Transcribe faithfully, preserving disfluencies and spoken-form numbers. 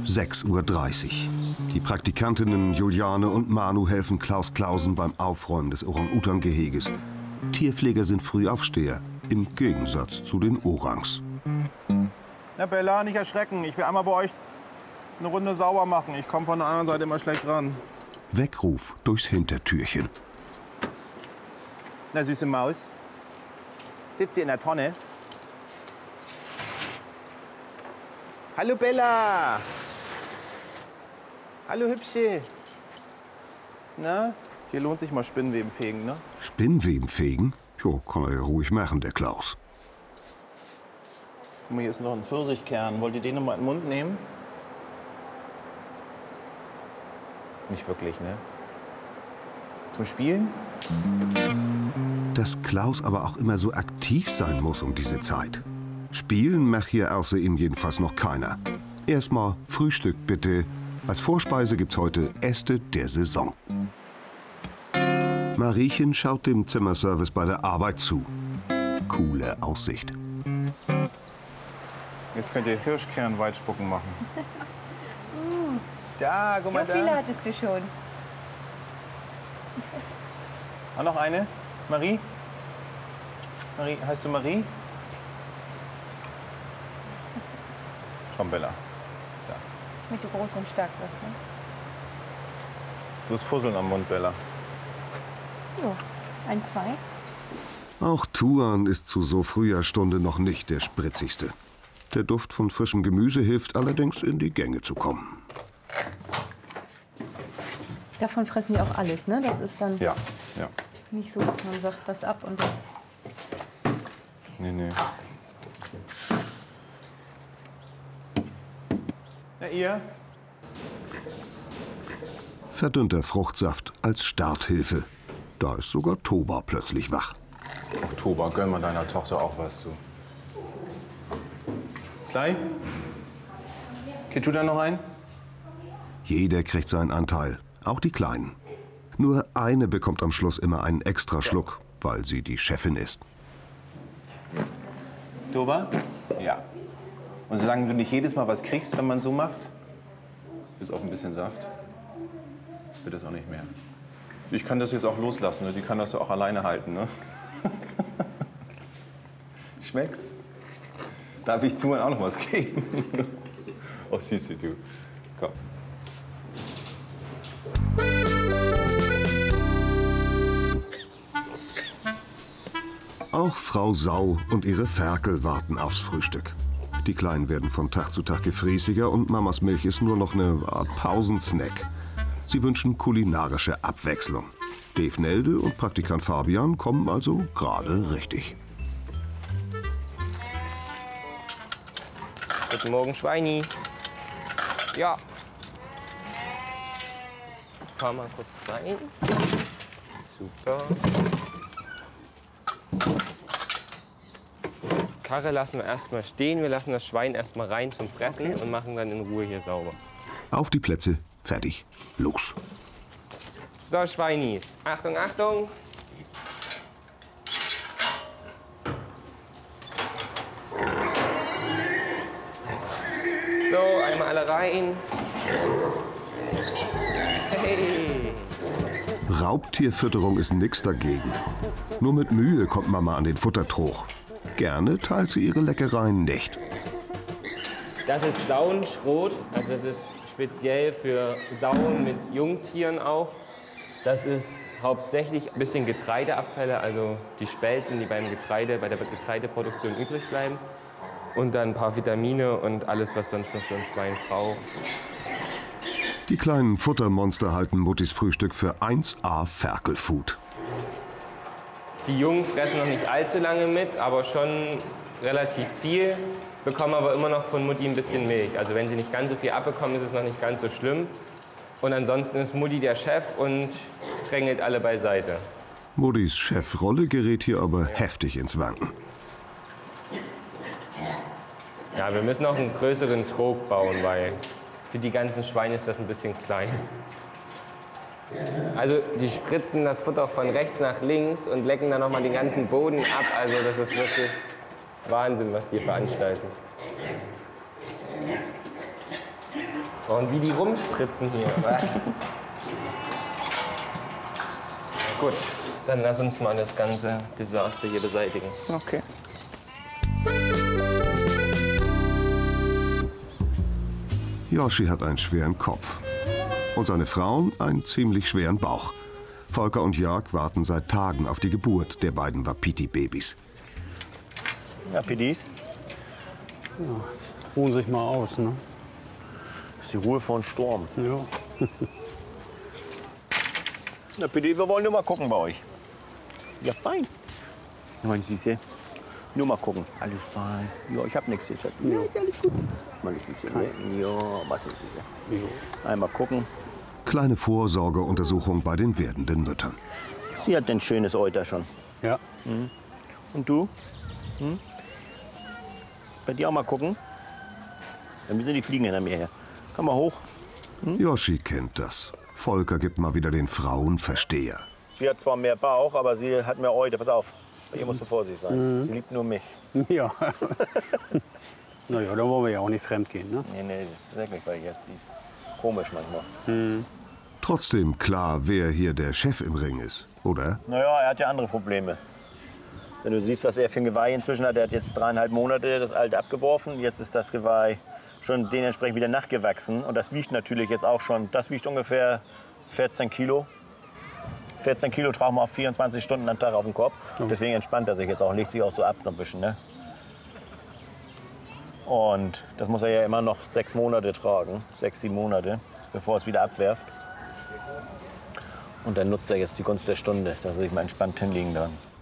sechs Uhr dreißig. Die Praktikantinnen Juliane und Manu helfen Klaus Clausen beim Aufräumen des Orang-Utan-Geheges. Tierpfleger sind Frühaufsteher, im Gegensatz zu den Orangs. Na Bella, nicht erschrecken. Ich will einmal bei euch eine Runde sauber machen. Ich komme von der anderen Seite immer schlecht ran. Weckruf durchs Hintertürchen. Na, süße Maus. Sitzt ihr in der Tonne? Hallo Bella. Hallo Hübsche. Na, hier lohnt sich mal Spinnweben fegen, ne? Spinnweben fegen? Jo, kann er ja ruhig machen, der Klaus. Guck mal, hier ist noch ein Pfirsichkern. Wollt ihr den noch mal in den Mund nehmen? Nicht wirklich, ne? Zum Spielen? Dass Klaus aber auch immer so aktiv sein muss um diese Zeit. Spielen macht hier außer ihm jedenfalls noch keiner. Erstmal Frühstück bitte. Als Vorspeise gibt's heute Äste der Saison. Mariechen schaut dem Zimmerservice bei der Arbeit zu. Coole Aussicht. Jetzt könnt ihr Hirschkernweitspucken machen. Da, guck mal da. So viele hattest du schon. Ah, noch eine? Marie? Marie, heißt du Marie? Komm, Bella. Da. Damit du groß und stark wirst, ne? Du hast Fusseln am Mund, Bella. Jo, ein, zwei. Auch Tuan ist zu so früher Stunde noch nicht der spritzigste. Der Duft von frischem Gemüse hilft allerdings, in die Gänge zu kommen. Davon fressen die auch alles, ne? Das ist dann Ja, ja. nicht so, dass man sagt, das ab und das. Nee, nee. Na, ihr? Verdünnter Fruchtsaft als Starthilfe. Da ist sogar Toba plötzlich wach. Ach, Toba, gönn mal deiner Tochter auch was zu. Klein? Kriegst du da noch einen? Jeder kriegt seinen Anteil, auch die Kleinen. Nur eine bekommt am Schluss immer einen extra Schluck, weil sie die Chefin ist. Toba? Ja. Und solange du nicht jedes Mal was kriegst, wenn man so macht, bis auf ein bisschen Saft, wird das auch nicht mehr. Ich kann das jetzt auch loslassen, ne? Die kann das auch alleine halten. Ne? Schmeckt's? Darf ich Tuan auch noch was geben? Oh, siehst du, du. Komm. Auch Frau Sau und ihre Ferkel warten aufs Frühstück. Die Kleinen werden von Tag zu Tag gefräßiger und Mamas Milch ist nur noch eine Art Pausensnack. Sie wünschen kulinarische Abwechslung. Dave Nelde und Praktikant Fabian kommen also gerade richtig. Guten Morgen, Schweini. Ja. Fahr mal kurz rein. Super. Karre lassen wir erstmal stehen. Wir lassen das Schwein erstmal rein zum Fressen und machen dann in Ruhe hier sauber. Auf die Plätze, fertig, los. So, Schweinis. Achtung, Achtung. So, einmal alle rein. Hey. Raubtierfütterung ist nix dagegen. Nur mit Mühe kommt Mama an den Futtertrog. Gerne teilt sie ihre Leckereien nicht. Das ist Sauenschrot, also das ist speziell für Sauen mit Jungtieren auch. Das ist hauptsächlich ein bisschen Getreideabfälle, also die Spelzen, die beim Getreide, bei der Getreideproduktion übrig bleiben. Und dann ein paar Vitamine und alles, was sonst noch so ein Schwein braucht. Die kleinen Futtermonster halten Muttis Frühstück für eins A Ferkelfood. Die Jungen fressen noch nicht allzu lange mit, aber schon relativ viel, bekommen aber immer noch von Mutti ein bisschen Milch. Also wenn sie nicht ganz so viel abbekommen, ist es noch nicht ganz so schlimm. Und ansonsten ist Mutti der Chef und drängelt alle beiseite. Muttis Chefrolle gerät hier aber heftig ins Wanken. Ja, wir müssen auch einen größeren Trog bauen, weil für die ganzen Schweine ist das ein bisschen klein. Also die spritzen das Futter von rechts nach links und lecken dann noch mal den ganzen Boden ab. Also das ist wirklich Wahnsinn, was die veranstalten. Und wie die rumspritzen hier. Gut, dann lass uns mal das ganze Desaster hier beseitigen. Okay. Yoshi hat einen schweren Kopf und seine Frauen einen ziemlich schweren Bauch. Volker und Jörg warten seit Tagen auf die Geburt der beiden Wapiti-Babys. Ja, Pidis. Ja, ruhen sich mal aus, ne? Das ist die Ruhe vor dem Sturm. Ja. Na, Pidis, wir wollen nur mal gucken bei euch. Ja, fein. Mein Süße. Nur mal gucken. Alles fein. Ja, ich hab nichts hier, Schatz. Ja, ist alles gut. Meine Süße. Ne? Ja, was ist Süße? Ja. Einmal gucken. Kleine Vorsorgeuntersuchung bei den werdenden Müttern. Sie hat ein schönes Euter schon. Ja. Mhm. Und du? Hm? Bei dir auch mal gucken? Dann müssen die Fliegen hinter mir her. Komm mal hoch. Hm? Yoshi kennt das. Volker gibt mal wieder den Frauenversteher. Sie hat zwar mehr Bauch, aber sie hat mehr Euter. Pass auf. Bei ihr musst du vorsichtig sein. Mhm. Sie liebt nur mich. Ja. Na ja, da wollen wir ja auch nicht fremd gehen, ne? Nee, nee, das ist wirklich bei ihr. Die ist komisch manchmal. Mhm. Trotzdem klar, wer hier der Chef im Ring ist, oder? Naja, er hat ja andere Probleme. Wenn du siehst, was er für ein Geweih inzwischen hat, er hat jetzt dreieinhalb Monate das alte abgeworfen. Jetzt ist das Geweih schon dementsprechend wieder nachgewachsen. Und das wiegt natürlich jetzt auch schon, das wiegt ungefähr vierzehn Kilo. vierzehn Kilo tragen wir auf vierundzwanzig Stunden am Tag auf dem Kopf. Deswegen entspannt er sich jetzt auch, legt sich auch so ab so ein bisschen. Ne? Und das muss er ja immer noch sechs Monate tragen, sechs, sieben Monate, bevor es wieder abwerft. Und dann nutzt er jetzt die Gunst der Stunde, dass er sich mal entspannt hinlegen kann.